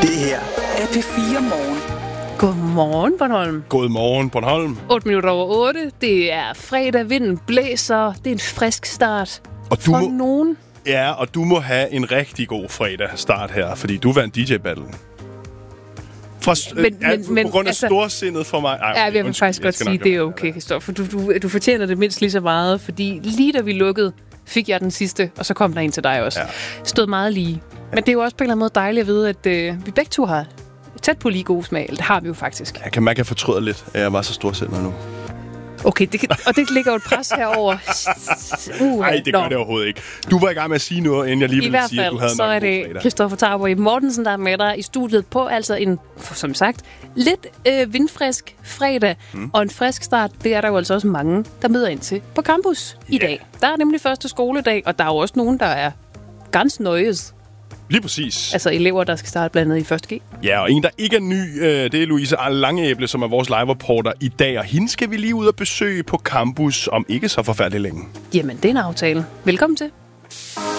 Det her er P4 Morgen. Godmorgen, Bornholm. Godmorgen, Bornholm. 8 minutter over 8. Det er fredag, vinden blæser. Det er en frisk start Og du for nogen. Ja, og du må have en rigtig god fredag start her, fordi du vandt DJ-battlen. På grund af storsindet for mig. Ja, jeg vil faktisk godt sige, det er okay, Kristoffer. Du fortjener det mindst lige så meget, fordi lige da vi lukkede, fik jeg den sidste, og så kom der en til dig også. Ja. Stod meget lige. Men det er jo også på en eller anden måde dejligt at vide, at vi begge to har tæt på lige god smag. Det har vi jo faktisk. Man kan fortryde lidt, at jeg var så storsindet nu. Okay, det ligger jo et pres herover. Nej, det gør det overhovedet ikke. Du var i gang med at sige noget, inden jeg lige ville sige, at du havde så er det Kristoffer Tauborg Mortensen, der er med dig i studiet på altså en, som sagt, lidt vindfrisk fredag. Og en frisk start, det er der jo altså også mange, der møder ind til på campus i dag. Der er nemlig første skoledag, og der er jo også nogen, der er ganz nøjes. Lige præcis. Altså elever, der skal starte blandt andet i 1. G. Ja, og en, der ikke er ny, det er Louise Langeæble, som er vores live-reporter i dag. Og hende skal vi lige ud og besøge på campus om ikke så forfærdeligt længe. Jamen, det er en aftale. Velkommen til.